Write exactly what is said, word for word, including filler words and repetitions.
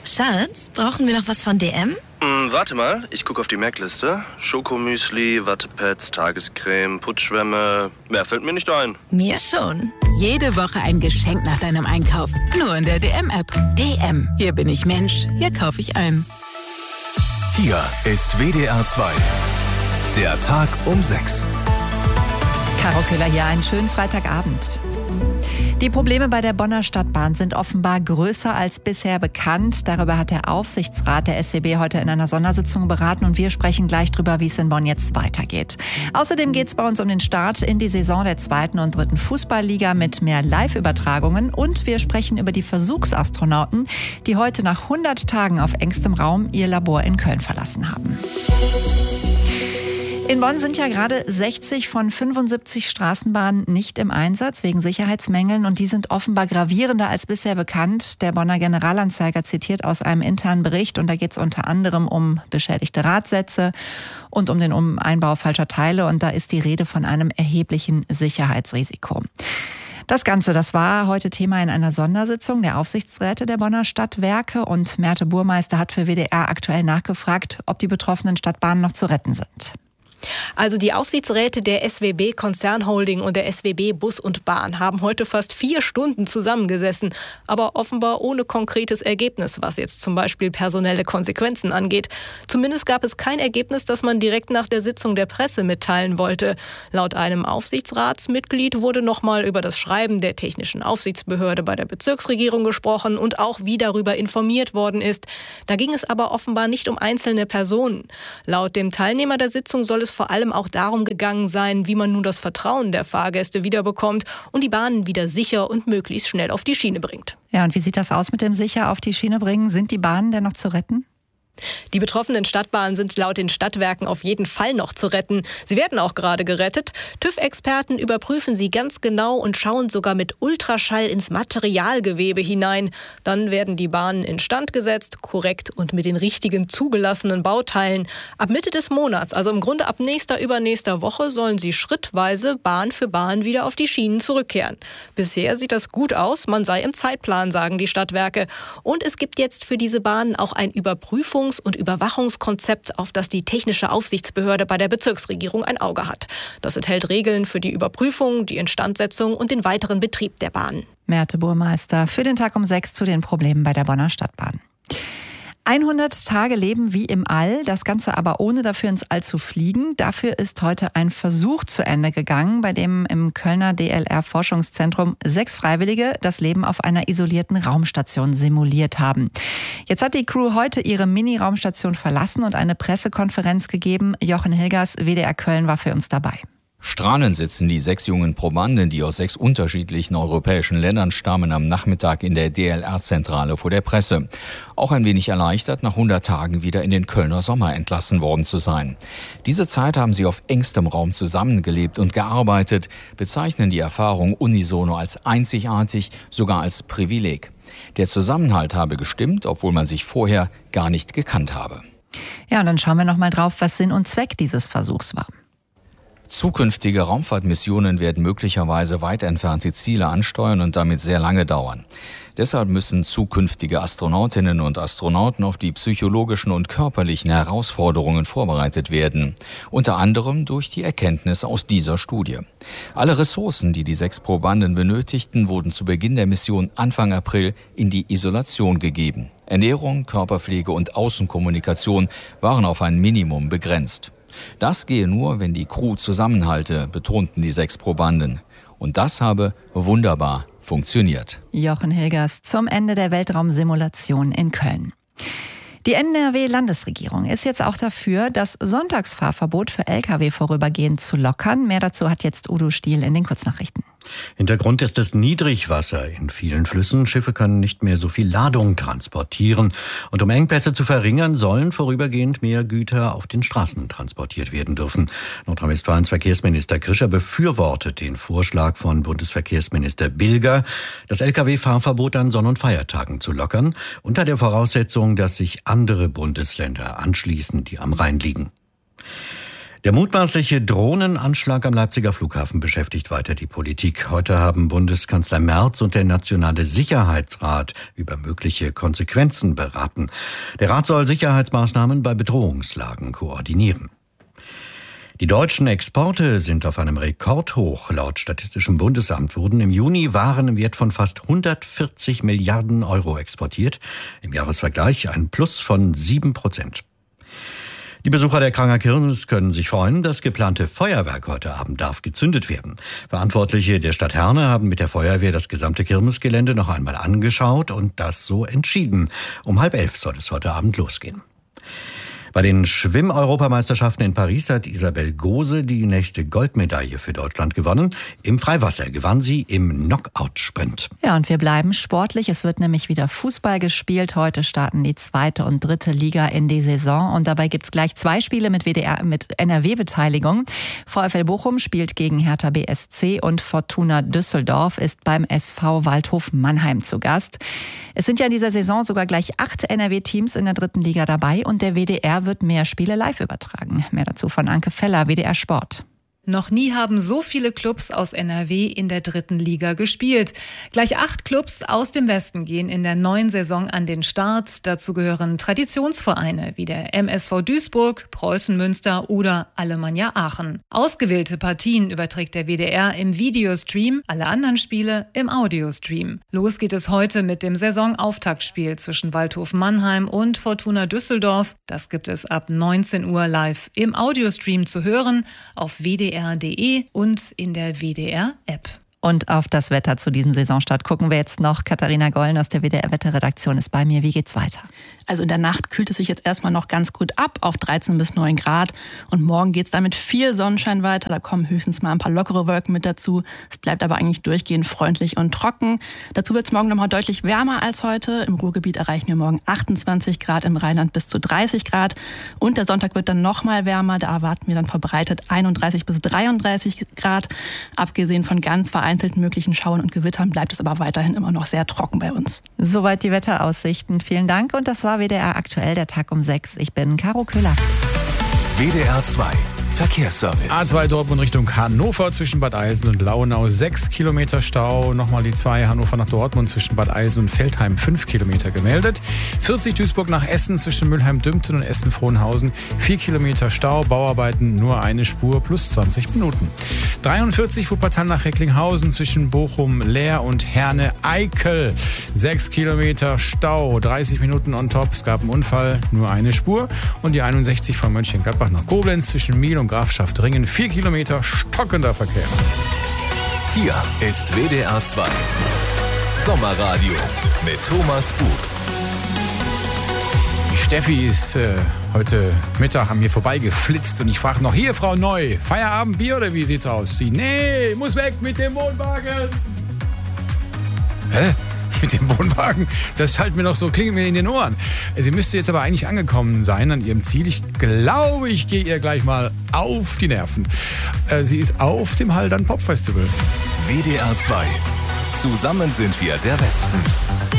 Schatz, brauchen wir noch was von D M? Hm, warte mal, ich gucke auf die Merkliste. Schokomüsli, Wattepads, Tagescreme, Putzschwämme. Mehr fällt mir nicht ein. Mir schon. Jede Woche ein Geschenk nach deinem Einkauf. Nur in der D M-App. D M. Hier bin ich Mensch. Hier kaufe ich ein. Hier ist W D R zwei. Der Tag um sechs. Caro Köhler hier, einen schönen Freitagabend. Die Probleme bei der Bonner Stadtbahn sind offenbar größer als bisher bekannt. Darüber hat der Aufsichtsrat der S W B heute in einer Sondersitzung beraten und wir sprechen gleich darüber, wie es in Bonn jetzt weitergeht. Außerdem geht es bei uns um den Start in die Saison der zweiten und dritten Fußballliga mit mehr Live-Übertragungen und wir sprechen über die Versuchsastronauten, die heute nach hundert Tagen auf engstem Raum ihr Labor in Köln verlassen haben. In Bonn sind ja gerade sechzig von fünfundsiebzig Straßenbahnen nicht im Einsatz wegen Sicherheitsmängeln und die sind offenbar gravierender als bisher bekannt. Der Bonner Generalanzeiger zitiert aus einem internen Bericht und da geht es unter anderem um beschädigte Radsätze und um den Einbau falscher Teile und da ist die Rede von einem erheblichen Sicherheitsrisiko. Das Ganze, das war heute Thema in einer Sondersitzung der Aufsichtsräte der Bonner Stadtwerke und Merte Burmeister hat für W D R aktuell nachgefragt, ob die betroffenen Stadtbahnen noch zu retten sind. Also die Aufsichtsräte der S W B Konzernholding und der S W B Bus und Bahn haben heute fast vier Stunden zusammengesessen, aber offenbar ohne konkretes Ergebnis, was jetzt zum Beispiel personelle Konsequenzen angeht. Zumindest gab es kein Ergebnis, das man direkt nach der Sitzung der Presse mitteilen wollte. Laut einem Aufsichtsratsmitglied wurde nochmal über das Schreiben der technischen Aufsichtsbehörde bei der Bezirksregierung gesprochen und auch wie darüber informiert worden ist. Da ging es aber offenbar nicht um einzelne Personen. Laut dem Teilnehmer der Sitzung soll es vor allem auch darum gegangen sein, wie man nun das Vertrauen der Fahrgäste wiederbekommt und die Bahnen wieder sicher und möglichst schnell auf die Schiene bringt. Ja, und wie sieht das aus mit dem sicher auf die Schiene bringen? Sind die Bahnen denn noch zu retten? Die betroffenen Stadtbahnen sind laut den Stadtwerken auf jeden Fall noch zu retten. Sie werden auch gerade gerettet. TÜV-Experten überprüfen sie ganz genau und schauen sogar mit Ultraschall ins Materialgewebe hinein. Dann werden die Bahnen instand gesetzt, korrekt und mit den richtigen zugelassenen Bauteilen. Ab Mitte des Monats, also im Grunde ab nächster, übernächster Woche, sollen sie schrittweise Bahn für Bahn wieder auf die Schienen zurückkehren. Bisher sieht das gut aus, man sei im Zeitplan, sagen die Stadtwerke. Und es gibt jetzt für diese Bahnen auch ein Überprüfungs- und Überwachungskonzept, auf das die technische Aufsichtsbehörde bei der Bezirksregierung ein Auge hat. Das enthält Regeln für die Überprüfung, die Instandsetzung und den weiteren Betrieb der Bahn. Merte Burmeister für den Tag um sechs zu den Problemen bei der Bonner Stadtbahn. hundert Tage leben wie im All, das Ganze aber ohne dafür ins All zu fliegen. Dafür ist heute ein Versuch zu Ende gegangen, bei dem im Kölner D L R-Forschungszentrum sechs Freiwillige das Leben auf einer isolierten Raumstation simuliert haben. Jetzt hat die Crew heute ihre Mini-Raumstation verlassen und eine Pressekonferenz gegeben. Jochen Hilgers, W D R Köln, war für uns dabei. Strahlend sitzen die sechs jungen Probanden, die aus sechs unterschiedlichen europäischen Ländern stammen, am Nachmittag in der D L R-Zentrale vor der Presse. Auch ein wenig erleichtert, nach hundert Tagen wieder in den Kölner Sommer entlassen worden zu sein. Diese Zeit haben sie auf engstem Raum zusammengelebt und gearbeitet, bezeichnen die Erfahrung unisono als einzigartig, sogar als Privileg. Der Zusammenhalt habe gestimmt, obwohl man sich vorher gar nicht gekannt habe. Ja, und dann schauen wir noch mal drauf, was Sinn und Zweck dieses Versuchs war. Zukünftige Raumfahrtmissionen werden möglicherweise weit entfernte Ziele ansteuern und damit sehr lange dauern. Deshalb müssen zukünftige Astronautinnen und Astronauten auf die psychologischen und körperlichen Herausforderungen vorbereitet werden. Unter anderem durch die Erkenntnisse aus dieser Studie. Alle Ressourcen, die die sechs Probanden benötigten, wurden zu Beginn der Mission Anfang April in die Isolation gegeben. Ernährung, Körperpflege und Außenkommunikation waren auf ein Minimum begrenzt. Das gehe nur, wenn die Crew zusammenhalte, betonten die sechs Probanden. Und das habe wunderbar funktioniert. Jochen Hilgers zum Ende der Weltraumsimulation in Köln. Die N R W-Landesregierung ist jetzt auch dafür, das Sonntagsfahrverbot für L K W vorübergehend zu lockern. Mehr dazu hat jetzt Udo Stiel in den Kurznachrichten. Hintergrund ist das Niedrigwasser in vielen Flüssen. Schiffe können nicht mehr so viel Ladung transportieren. Und um Engpässe zu verringern, sollen vorübergehend mehr Güter auf den Straßen transportiert werden dürfen. Nordrhein-Westfalens Verkehrsminister Krischer befürwortet den Vorschlag von Bundesverkehrsminister Bilger, das L K W-Fahrverbot an Sonn- und Feiertagen zu lockern, unter der Voraussetzung, dass sich andere Bundesländer anschließen, die am Rhein liegen. Der mutmaßliche Drohnenanschlag am Leipziger Flughafen beschäftigt weiter die Politik. Heute haben Bundeskanzler Merz und der Nationale Sicherheitsrat über mögliche Konsequenzen beraten. Der Rat soll Sicherheitsmaßnahmen bei Bedrohungslagen koordinieren. Die deutschen Exporte sind auf einem Rekordhoch. Laut Statistischem Bundesamt wurden im Juni Waren im Wert von fast hundertvierzig Milliarden Euro exportiert. Im Jahresvergleich ein Plus von sieben Prozent. Die Besucher der Kranger Kirmes können sich freuen, das geplante Feuerwerk heute Abend darf gezündet werden. Verantwortliche der Stadt Herne haben mit der Feuerwehr das gesamte Kirmesgelände noch einmal angeschaut und das so entschieden. Um halb elf soll es heute Abend losgehen. Bei den Schwimm-Europameisterschaften in Paris hat Isabel Gose die nächste Goldmedaille für Deutschland gewonnen. Im Freiwasser gewann sie im Knockout-Sprint. Ja, und wir bleiben sportlich. Es wird nämlich wieder Fußball gespielt. Heute starten die zweite und dritte Liga in die Saison. Und dabei gibt es gleich zwei Spiele mit W D R, mit N R W-Beteiligung. VfL Bochum spielt gegen Hertha B S C und Fortuna Düsseldorf ist beim S V Waldhof Mannheim zu Gast. Es sind ja in dieser Saison sogar gleich acht N R W-Teams in der dritten Liga dabei und der W D R wird mehr Spiele live übertragen. Mehr dazu von Anke Feller, W D R Sport. Noch nie haben so viele Clubs aus N R W in der dritten Liga gespielt. Gleich acht Clubs aus dem Westen gehen in der neuen Saison an den Start. Dazu gehören Traditionsvereine wie der M S V Duisburg, Preußen Münster oder Alemannia Aachen. Ausgewählte Partien überträgt der W D R im Videostream, alle anderen Spiele im Audiostream. Los geht es heute mit dem Saisonauftaktspiel zwischen Waldhof Mannheim und Fortuna Düsseldorf. Das gibt es ab neunzehn Uhr live im Audiostream zu hören auf w d r punkt d e und in der W D R-App. Und auf das Wetter zu diesem Saisonstart gucken wir jetzt noch. Katharina Gollen aus der W D R-Wetterredaktion ist bei mir. Wie geht's weiter? Also in der Nacht kühlt es sich jetzt erstmal noch ganz gut ab auf dreizehn bis neun Grad. Und morgen geht's dann mit viel Sonnenschein weiter. Da kommen höchstens mal ein paar lockere Wolken mit dazu. Es bleibt aber eigentlich durchgehend freundlich und trocken. Dazu wird's morgen nochmal deutlich wärmer als heute. Im Ruhrgebiet erreichen wir morgen achtundzwanzig Grad, im Rheinland bis zu dreißig Grad. Und der Sonntag wird dann nochmal wärmer. Da erwarten wir dann verbreitet einunddreißig bis dreiunddreißig Grad. Abgesehen von ganz vereinzelten möglichen Schauern und Gewittern bleibt es aber weiterhin immer noch sehr trocken bei uns. Soweit die Wetteraussichten. Vielen Dank. Und das war W D R aktuell, der Tag um sechs. Ich bin Caro Köhler. W D R zwei Verkehrsservice. A zwei Dortmund Richtung Hannover zwischen Bad Eilsen und Launau sechs Kilometer Stau. Nochmal die zwei Hannover nach Dortmund zwischen Bad Eilsen und Veltheim fünf Kilometer gemeldet. vierzig Duisburg nach Essen zwischen Mülheim-Dümten und Essen-Frohnhausen vier Kilometer Stau. Bauarbeiten nur eine Spur plus zwanzig Minuten. dreiundvierzig Wuppertal nach Recklinghausen zwischen Bochum-Leer und Herne-Eickel sechs Kilometer Stau. dreißig Minuten on top. Es gab einen Unfall, nur eine Spur. Und die einundsechzig von Mönchengladbach nach Koblenz zwischen Miel und Grafschaft Ringen vier Kilometer stockender Verkehr. Hier ist W D R zwei Sommerradio mit Thomas Buch. Die Steffi ist äh, heute Mittag an mir vorbeigeflitzt und ich frage noch, hier Frau Neu, Feierabendbier oder wie sieht's aus? Sie, nee, muss weg mit dem Wohnwagen. Hä? Mit dem Wohnwagen? Das schallt mir noch so, klingelt mir in den Ohren. Sie müsste jetzt aber eigentlich angekommen sein an ihrem Ziel. Ich glaube, ich gehe ihr gleich mal auf die Nerven. Sie ist auf dem Haldern Pop Festival. W D R zwei. Zusammen sind wir der Westen.